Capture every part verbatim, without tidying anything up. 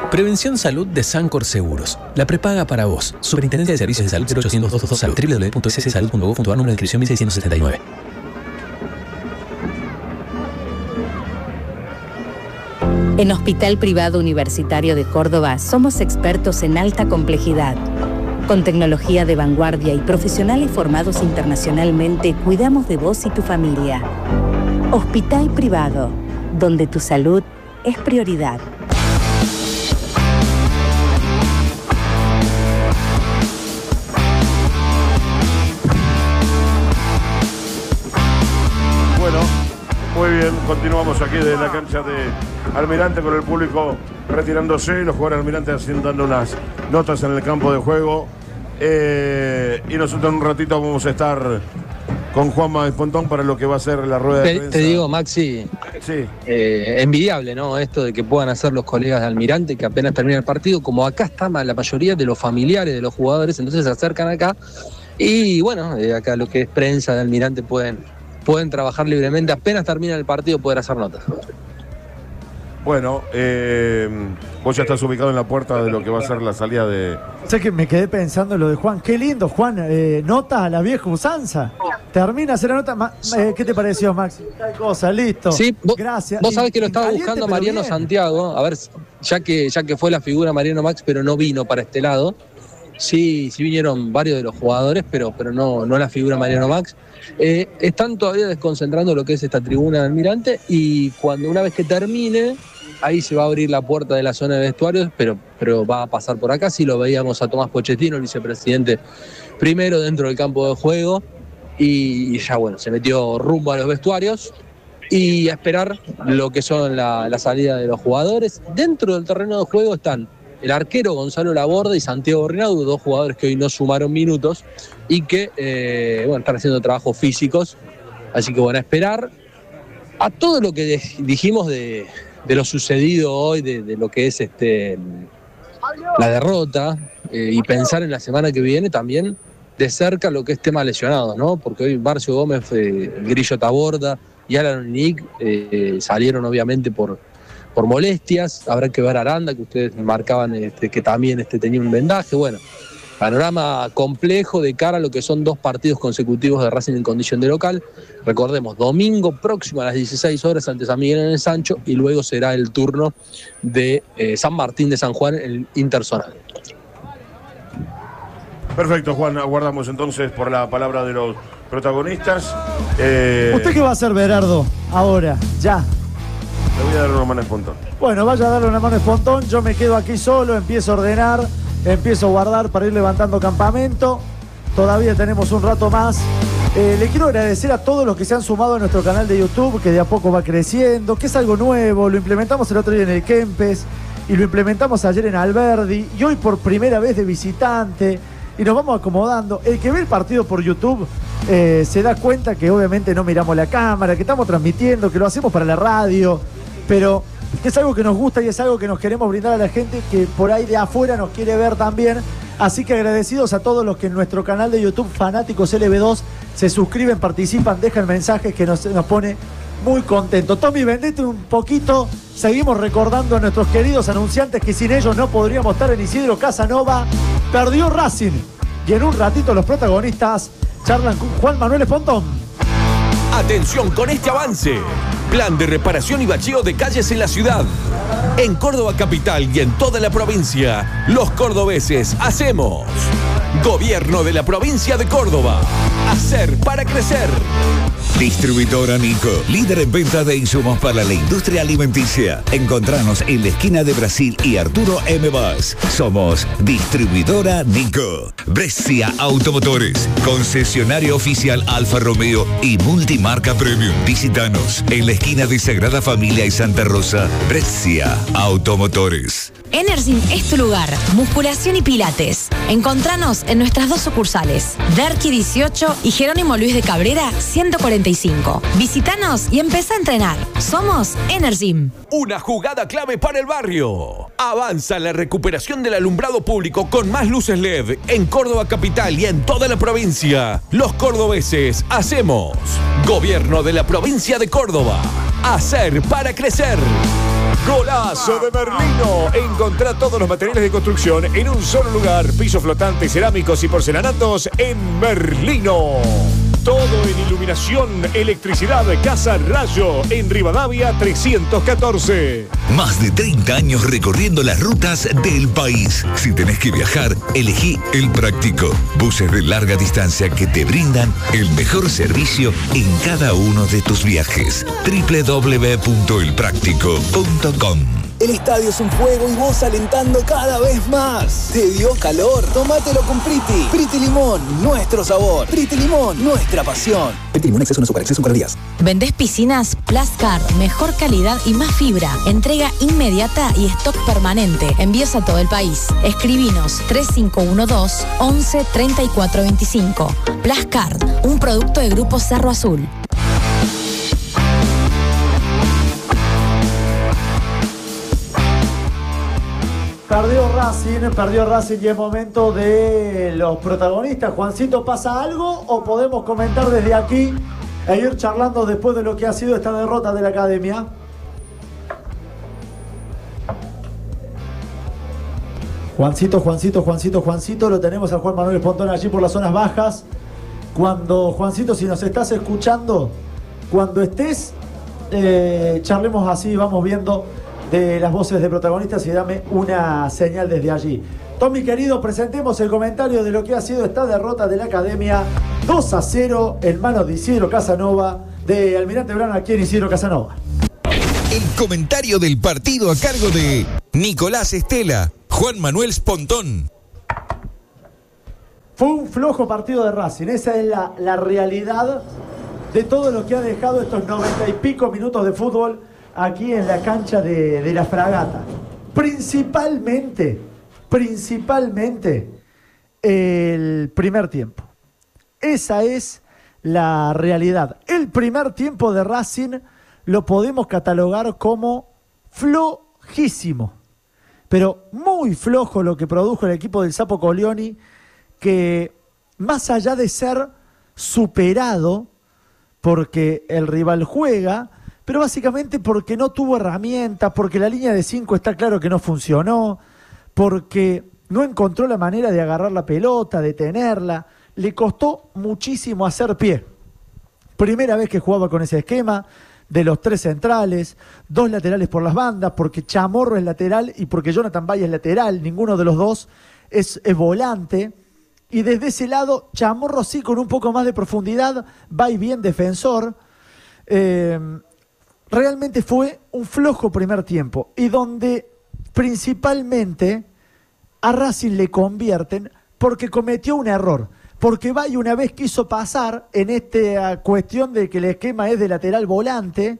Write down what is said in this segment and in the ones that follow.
Prevención Salud de Sancor Seguros. La prepaga para vos. Superintendencia de Servicios de Salud cero ochocientos dos dos dos Salud. w w w punto s s salud punto gov punto a r. Número de inscripción mil seiscientos setenta y nueve. En Hospital Privado Universitario de Córdoba somos expertos en alta complejidad. Con tecnología de vanguardia y profesionales formados internacionalmente, cuidamos de vos y tu familia. Hospital Privado, donde tu salud es prioridad. Bueno, muy bien, continuamos aquí de la cancha de Almirante con el público retirándose, los jugadores de Almirante haciendo dando unas notas en el campo de juego. Eh, y nosotros en un ratito vamos a estar con Juanma Espontón para lo que va a ser la rueda de te, prensa. Te digo, Maxi, sí. eh, envidiable, ¿no? Esto de que puedan hacer los colegas de Almirante, que apenas termina el partido, como acá está la mayoría de los familiares de los jugadores, entonces se acercan acá. Y bueno, eh, acá lo que es prensa de Almirante pueden, pueden trabajar libremente, apenas termina el partido poder hacer notas. Bueno, eh, vos ya estás ubicado en la puerta de lo que va a ser la salida de... Sé que me quedé pensando en lo de Juan. Qué lindo, Juan. Eh, nota a la vieja usanza. Termina hacer la nota. Ma eh, ¿Qué te pareció, Maxi? Tal cosa, listo. Sí, vos, gracias. Vos sabés que lo estaba Caliente, buscando Mariano bien. Santiago, a ver, ya que, ya que fue la figura Mariano Max, pero no vino para este lado. Sí, sí vinieron varios de los jugadores, pero, pero no, no la figura Mariano Max. Eh, están todavía desconcentrando lo que es esta tribuna de Almirante y cuando una vez que termine, ahí se va a abrir la puerta de la zona de vestuarios, pero, pero va a pasar por acá. Sí lo veíamos a Tomás Pochettino, el vicepresidente, primero dentro del campo de juego y ya bueno, se metió rumbo a los vestuarios y a esperar lo que son la, la salida de los jugadores. Dentro del terreno de juego están el arquero Gonzalo Laborde y Santiago Rinaudo, dos jugadores que hoy no sumaron minutos y que eh, bueno, están haciendo trabajos físicos. Así que bueno, a esperar a todo lo que dijimos de, de lo sucedido hoy, de, de lo que es este la derrota, eh, y pensar en la semana que viene también de cerca lo que es tema lesionados, ¿no? Porque hoy Marcio Gómez, eh, el Grillo Taborda y Alan Nick eh, salieron obviamente por por molestias. Habrá que ver a Aranda, que ustedes marcaban este, que también este, tenía un vendaje. Bueno, panorama complejo de cara a lo que son dos partidos consecutivos de Racing en condición de local. Recordemos, domingo próximo a las dieciséis horas ante San Miguel en el Sancho y luego será el turno de eh, San Martín de San Juan en el Interzonal. Perfecto, Juan, aguardamos entonces por la palabra de los protagonistas. Eh... ¿Usted qué va a hacer, Berardo? Ahora, ya. Le voy a dar una mano a Espontón. Bueno, vaya a darle una mano a Espontón. Yo me quedo aquí solo, empiezo a ordenar, empiezo a guardar para ir levantando campamento. Todavía tenemos un rato más. Eh, le quiero agradecer a todos los que se han sumado a nuestro canal de YouTube, que de a poco va creciendo, que es algo nuevo. Lo implementamos el otro día en el Kempes y lo implementamos ayer en Alberdi y hoy por primera vez de visitante. Y nos vamos acomodando. El que ve el partido por YouTube eh, se da cuenta que obviamente no miramos la cámara, que estamos transmitiendo, que lo hacemos para la radio, pero que es algo que nos gusta y es algo que nos queremos brindar a la gente que por ahí de afuera nos quiere ver también. Así que agradecidos a todos los que en nuestro canal de YouTube Fanáticos L B dos se suscriben, participan, dejan mensajes que nos, nos pone muy contentos. Tommy, vendete un poquito. Seguimos recordando a nuestros queridos anunciantes que sin ellos no podríamos estar en Isidro Casanova. Perdió Racing y en un ratito los protagonistas charlan con Juan Manuel Espontón. Atención con este avance. Plan de reparación y bacheo de calles en la ciudad. En Córdoba capital y en toda la provincia, los cordobeses hacemos. Gobierno de la provincia de Córdoba. Hacer para crecer. Distribuidora Nico, líder en venta de insumos para la industria alimenticia. Encontranos en la esquina de Brasil y Arturo M. Vaz. Somos Distribuidora Nico. Brescia Automotores, concesionario oficial Alfa Romeo y multimarca Premium. Visítanos en la esquina de Sagrada Familia y Santa Rosa. Brescia Automotores. Energym es tu lugar. Musculación y pilates. Encontranos en nuestras dos sucursales, Derqui dieciocho y Jerónimo Luis de Cabrera ciento cuarenta y cinco. Visítanos y empezá a entrenar. Somos Energym. Una jugada clave para el barrio. Avanza la recuperación del alumbrado público con más luces L E D en Córdoba capital y en toda la provincia. Los cordobeses hacemos. Gobierno de la provincia de Córdoba. Hacer para crecer. Golazo de Merlino. Encontrá todos los materiales de construcción en un solo lugar. Pisos flotantes, cerámicos y porcelanatos en Merlino. Todo en iluminación, electricidad, Casa Rayo, en Rivadavia trescientos catorce. Más de treinta años recorriendo las rutas del país. Si tenés que viajar, elegí El Práctico. Buses de larga distancia que te brindan el mejor servicio en cada uno de tus viajes. doble u doble u doble u punto el práctico punto com. El estadio es un juego y vos alentando cada vez más. ¿Te dio calor? Tómatelo con Priti. Priti Limón, nuestro sabor. Priti Limón, nuestra pasión. Priti Limón, exceso no azúcar, exceso en calorías. ¿Vendés piscinas? Plascar, mejor calidad y más fibra. Entrega inmediata y stock permanente. Envíos a todo el país. Escribinos tres cinco uno dos, once, treinta y cuatro veinticinco. Plascar, un producto de Grupo Cerro Azul. Perdió Racing, perdió Racing y es momento de los protagonistas. Juancito, ¿pasa algo o podemos comentar desde aquí e ir charlando después de lo que ha sido esta derrota de la Academia? Juancito, Juancito, Juancito, Juancito, lo tenemos a Juan Manuel Espontón allí por las zonas bajas. Cuando, Juancito, si nos estás escuchando, cuando estés, eh, charlemos así, vamos viendo de las voces de protagonistas y dame una señal desde allí. Tommy, querido, presentemos el comentario de lo que ha sido esta derrota de la Academia. dos a cero en manos de Isidro Casanova, de Almirante Brown aquí en Isidro Casanova. El comentario del partido a cargo de Nicolás Estela, Juan Manuel Espontón. Fue un flojo partido de Racing, esa es la, la realidad de todo lo que ha dejado estos noventa y pico minutos de fútbol aquí en la cancha de, de la Fragata. Principalmente, principalmente el primer tiempo. Esa es la realidad. El primer tiempo de Racing lo podemos catalogar como flojísimo, pero muy flojo lo que produjo el equipo del Sapo Colioni, que más allá de ser superado porque el rival juega, pero básicamente porque no tuvo herramientas, porque la línea de cinco está claro que no funcionó, porque no encontró la manera de agarrar la pelota, de tenerla, le costó muchísimo hacer pie. Primera vez que jugaba con ese esquema, de los tres centrales, dos laterales por las bandas, porque Chamorro es lateral y porque Jonathan Valle es lateral, ninguno de los dos es, es volante, y desde ese lado Chamorro sí con un poco más de profundidad, va y bien defensor. Eh, Realmente fue un flojo primer tiempo y donde principalmente a Racing le convierten porque cometió un error. Porque Valle una vez quiso pasar en esta cuestión de que el esquema es de lateral volante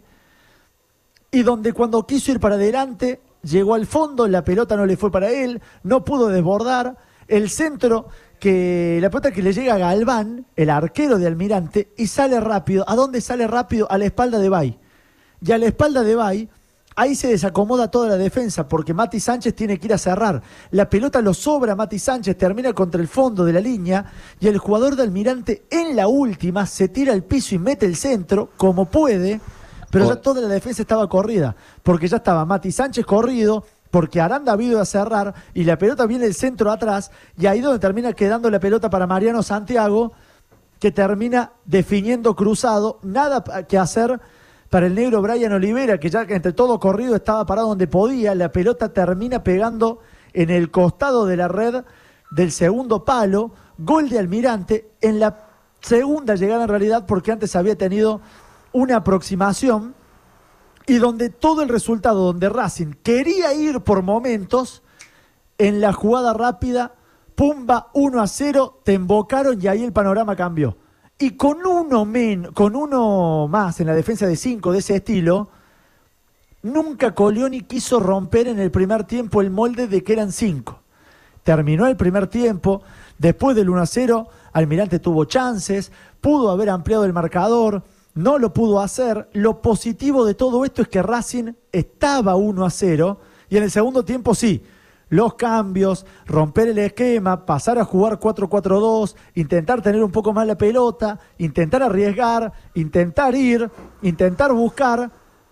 y donde cuando quiso ir para adelante llegó al fondo, la pelota no le fue para él, no pudo desbordar. El centro, que la pelota que le llega a Galván, el arquero de Almirante, y sale rápido. ¿A dónde sale rápido? A la espalda de Valle. Y a la espalda de Bay, ahí se desacomoda toda la defensa, porque Mati Sánchez tiene que ir a cerrar. La pelota lo sobra, Mati Sánchez termina contra el fondo de la línea, y el jugador de Almirante en la última se tira al piso y mete el centro, como puede, pero ya toda la defensa estaba corrida, porque ya estaba Mati Sánchez corrido, porque Aranda ha ido a cerrar, y la pelota viene el centro atrás, y ahí donde termina quedando la pelota para Mariano Santiago, que termina definiendo cruzado, nada que hacer para el negro Brian Olivera, que ya que entre todo corrido estaba parado donde podía, la pelota termina pegando en el costado de la red del segundo palo, gol de Almirante en la segunda llegada en realidad, porque antes había tenido una aproximación, y donde todo el resultado, donde Racing quería ir por momentos, en la jugada rápida, pumba, uno a cero, te embocaron y ahí el panorama cambió. Y con uno, men, con uno más en la defensa de cinco de ese estilo, nunca Colioni quiso romper en el primer tiempo el molde de que eran cinco. Terminó el primer tiempo, después del uno a cero, Almirante tuvo chances, pudo haber ampliado el marcador, no lo pudo hacer. Lo positivo de todo esto es que Racing estaba uno a cero y en el segundo tiempo sí. Los cambios, romper el esquema, pasar a jugar cuatro cuatro dos, intentar tener un poco más la pelota, intentar arriesgar, intentar ir, intentar buscar,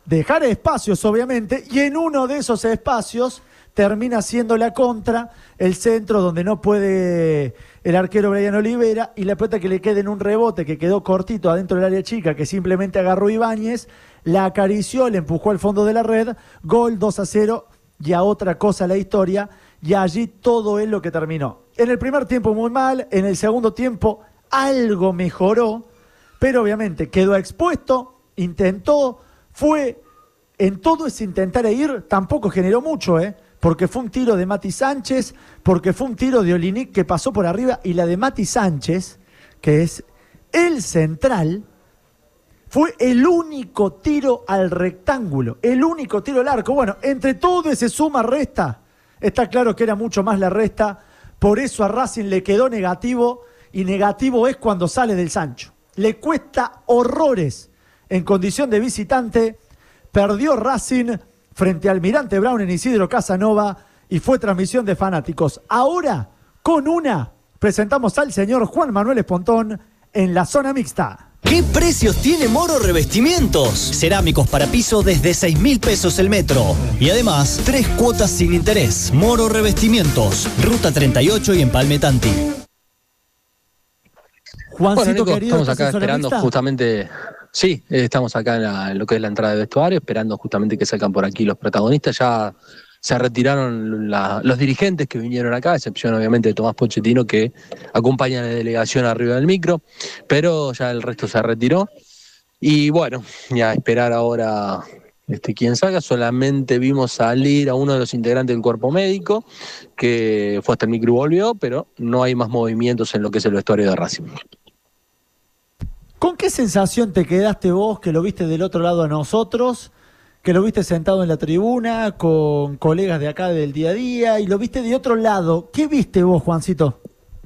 dejar espacios obviamente, y en uno de esos espacios termina siendo la contra, el centro donde no puede el arquero Brian Olivera, y la pelota que le queda en un rebote que quedó cortito adentro del área chica, que simplemente agarró Ibáñez, la acarició, le empujó al fondo de la red, gol dos a cero, y a otra cosa la historia, y allí todo es lo que terminó. En el primer tiempo muy mal, en el segundo tiempo algo mejoró, pero obviamente quedó expuesto, intentó, fue, en todo ese intentar e ir, tampoco generó mucho, ¿eh? Porque fue un tiro de Mati Sánchez, porque fue un tiro de Olinic que pasó por arriba, y la de Mati Sánchez, que es el central, fue el único tiro al rectángulo, el único tiro al arco. Bueno, entre todo ese suma-resta, está claro que era mucho más la resta, por eso a Racing le quedó negativo, y negativo es cuando sale del Sancho. Le cuesta horrores en condición de visitante, perdió Racing frente al Almirante Brown en Isidro Casanova, y fue transmisión de fanáticos. Ahora, con una, presentamos al señor Juan Manuel Espontón en la zona mixta. ¿Qué precios tiene Moro Revestimientos? Cerámicos para piso desde seis mil pesos el metro. Y además, tres cuotas sin interés. Moro Revestimientos, Ruta treinta y ocho y Empalme Tanti. Juancito, bueno, Nico, querido, estamos acá esperando mixta? justamente... Sí, eh, estamos acá en, la, en lo que es la entrada de vestuario, esperando justamente que salgan por aquí los protagonistas. Ya se retiraron la, los dirigentes que vinieron acá, a excepción obviamente de Tomás Pochettino, que acompaña a la delegación arriba del micro, pero ya el resto se retiró. Y bueno, ya esperar ahora este, quién salga. Solamente vimos salir a uno de los integrantes del cuerpo médico, que fue hasta el micro y volvió, pero no hay más movimientos en lo que es el vestuario de Racing. ¿Con qué sensación te quedaste vos, que lo viste del otro lado a nosotros, que lo viste sentado en la tribuna con colegas de acá del día a día, y lo viste de otro lado? ¿Qué viste vos, Juancito?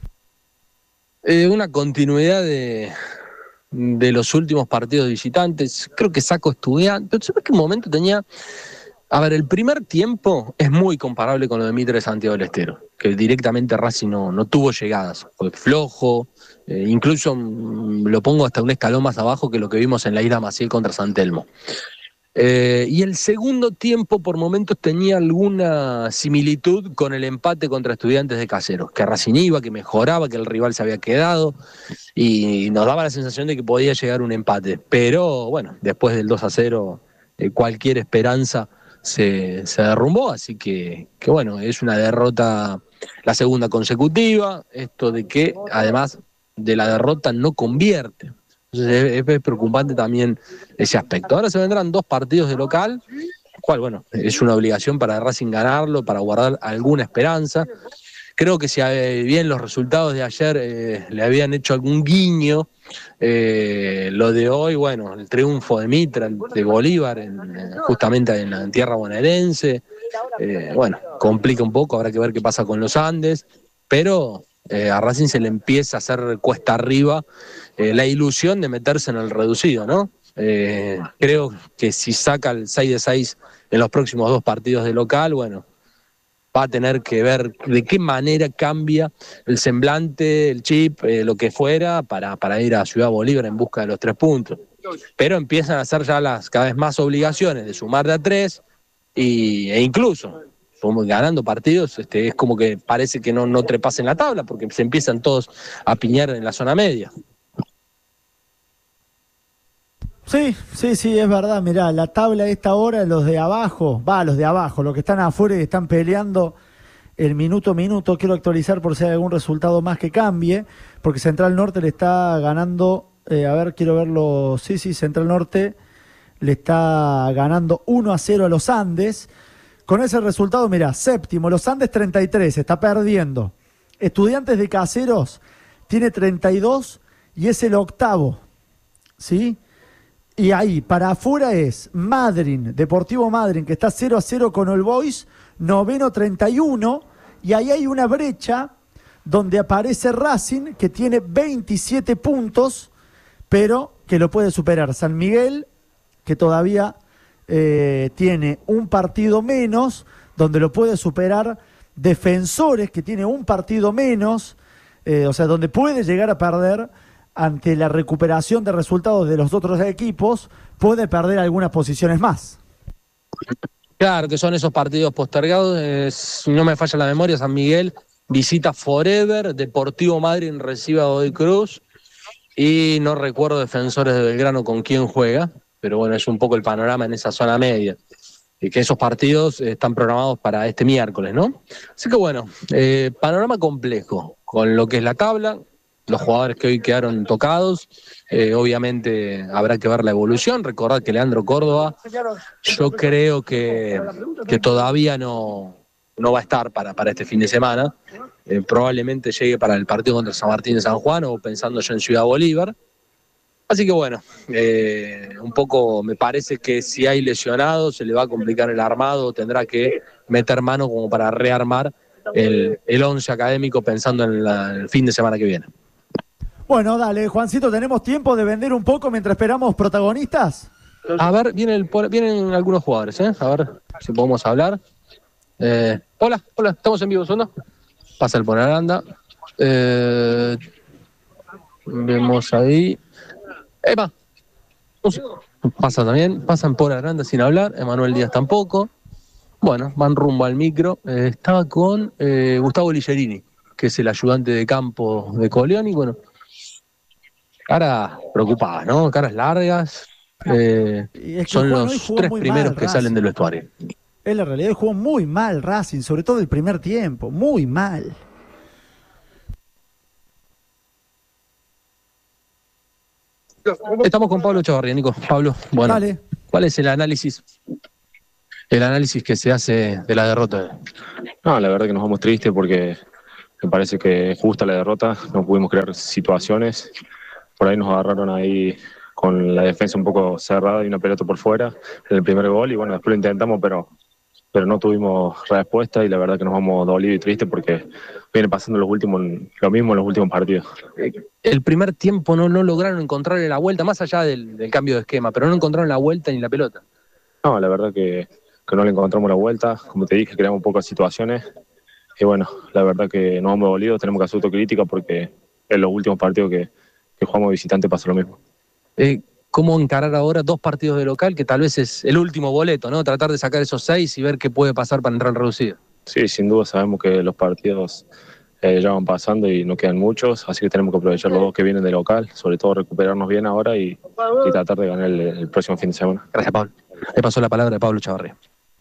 Eh, una continuidad de, de los últimos partidos visitantes. Creo que Saco Estudiante, pero ¿sabes qué momento tenía? A ver, el primer tiempo es muy comparable con lo de Mitre de Santiago del Estero, que directamente Racing no, no tuvo llegadas, fue flojo, eh, incluso mm, lo pongo hasta un escalón más abajo que lo que vimos en la Isla Maciel contra San Telmo. Eh, y el segundo tiempo por momentos tenía alguna similitud con el empate contra Estudiantes de Caseros, que Racing iba, que mejoraba, que el rival se había quedado, y nos daba la sensación de que podía llegar un empate, pero bueno, después del dos a cero, eh, cualquier esperanza Se, se derrumbó, así que, que bueno, es una derrota, la segunda consecutiva, esto de que además de la derrota no convierte, entonces es, es preocupante también ese aspecto. Ahora se vendrán dos partidos de local, cual bueno, es una obligación para Racing ganarlo, para guardar alguna esperanza. Creo que si bien los resultados de ayer eh, le habían hecho algún guiño, eh, lo de hoy, bueno, el triunfo de Mitra, de Bolívar, en, justamente en la en tierra bonaerense, eh, bueno, complica un poco, habrá que ver qué pasa con los Andes, pero eh, a Racing se le empieza a hacer cuesta arriba eh, la ilusión de meterse en el reducido, ¿no? Eh, creo que si saca el seis de seis en los próximos dos partidos de local, bueno, va a tener que ver de qué manera cambia el semblante, el chip, eh, lo que fuera, para, para ir a Ciudad Bolívar en busca de los tres puntos. Pero empiezan a hacer ya las cada vez más obligaciones de sumar de a tres, y, e incluso ganando partidos, este, es como que parece que no, no trepasen la tabla, porque se empiezan todos a piñar en la zona media. Sí, sí, sí, es verdad. Mirá, la tabla de esta hora, los de abajo, va, los de abajo, los que están afuera y están peleando el minuto a minuto. Quiero actualizar por si hay algún resultado más que cambie, porque Central Norte le está ganando, eh, a ver, quiero verlo, sí, sí, Central Norte le está ganando uno a cero a los Andes. Con ese resultado, mirá, séptimo, los Andes treinta y tres, está perdiendo. Estudiantes de Caseros tiene treinta y dos y es el octavo, ¿sí? Y ahí, para afuera es Madryn, Deportivo Madryn, que está cero a cero con All Boys, noveno treinta y uno, y ahí hay una brecha donde aparece Racing, que tiene veintisiete puntos, pero que lo puede superar. San Miguel, que todavía eh, tiene un partido menos, donde lo puede superar Defensores, que tiene un partido menos, eh, o sea, donde puede llegar a perder ante la recuperación de resultados de los otros equipos, puede perder algunas posiciones más. Claro, que son esos partidos postergados. Eh, si no me falla la memoria, San Miguel visita Forever, Deportivo Madryn recibe a Godoy Cruz y no recuerdo Defensores de Belgrano con quién juega, pero bueno, es un poco el panorama en esa zona media. Y que esos partidos están programados para este miércoles, ¿no? Así que bueno, eh, panorama complejo, con lo que es la tabla, los jugadores que hoy quedaron tocados, eh, obviamente habrá que ver la evolución. Recordad que Leandro Córdoba, yo creo que, que todavía no, no va a estar para, para este fin de semana, eh, probablemente llegue para el partido contra San Martín de San Juan o pensando ya en Ciudad Bolívar. Así que bueno, eh, un poco me parece que si hay lesionados se le va a complicar el armado, tendrá que meter mano como para rearmar el, el once académico pensando en, la, en el fin de semana que viene. Bueno, dale, Juancito, ¿tenemos tiempo de vender un poco mientras esperamos protagonistas? A ver, viene el, vienen algunos jugadores, ¿eh? A ver si podemos hablar. Eh, hola, hola, estamos en vivo, ¿no? Pasa el Ponaranda. Eh, vemos ahí. Epa, pasa también, pasan por Aranda sin hablar, Emanuel Díaz tampoco. Bueno, van rumbo al micro. Eh, estaba con eh, Gustavo Ligerini, que es el ayudante de campo de Coleón, y bueno, caras preocupadas, ¿no? Caras largas. Eh, es son los tres primeros que salen del vestuario. En la realidad jugó muy mal Racing, sobre todo el primer tiempo, muy mal. Estamos con Pablo Chavarría, Nico. Pablo, bueno, Dale. ¿Cuál es el análisis? El análisis que se hace de la derrota. No, la verdad que nos vamos tristes porque me parece que justa la derrota, no pudimos crear situaciones, por ahí nos agarraron ahí con la defensa un poco cerrada y una pelota por fuera en el primer gol y bueno, después lo intentamos, pero, pero no tuvimos respuesta y la verdad que nos vamos dolidos y tristes porque viene pasando los últimos, lo mismo en los últimos partidos. El primer tiempo no, no lograron encontrar la vuelta, más allá del, del cambio de esquema, pero no encontraron la vuelta ni la pelota. No, la verdad que, que no le encontramos la vuelta, como te dije, creamos pocas situaciones y bueno, la verdad que nos hemos dolido, tenemos que hacer autocrítica porque en los últimos partidos que, que jugamos visitante pasa lo mismo. Eh, ¿Cómo encarar ahora dos partidos de local, que tal vez es el último boleto, ¿no? Tratar de sacar esos seis y ver qué puede pasar para entrar en reducido. Sí, sin duda sabemos que los partidos eh, ya van pasando y no quedan muchos, así que tenemos que aprovechar los dos que vienen de local, sobre todo recuperarnos bien ahora y, y tratar de ganar el, el próximo fin de semana. Gracias, Pablo. Le pasó la palabra a Pablo Chavarría.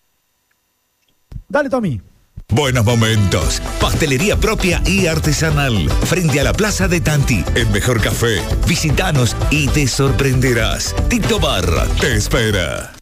Dale, Tommy. Buenos momentos, pastelería propia y artesanal, frente a la Plaza de Tanti, el mejor café. Visítanos y te sorprenderás. Tito Bar te espera.